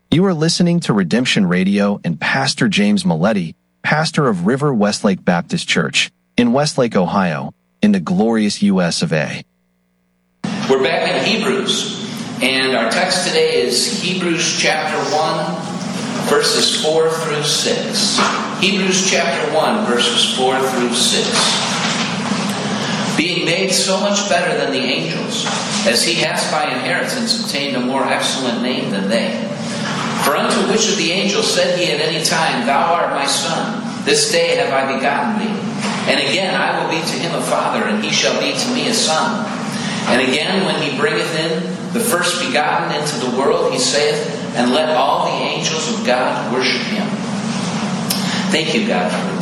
You are listening to Redemption Radio and Pastor James Milletti, pastor of River Westlake Baptist Church in Westlake, Ohio, in the glorious U.S. of A. We're back in Hebrews, and our text today is Hebrews chapter 1, verses 4 through 6. Hebrews chapter 1, verses 4 through 6. Being made so much better than the angels, as he has by inheritance obtained a more excellent name than they. For unto which of the angels said he at any time, Thou art my son, this day have I begotten thee. And again I will be to him a father, and he shall be to me a son. And again when he bringeth in the first begotten into the world, he saith, And let all the angels of God worship him. Thank you, God, for the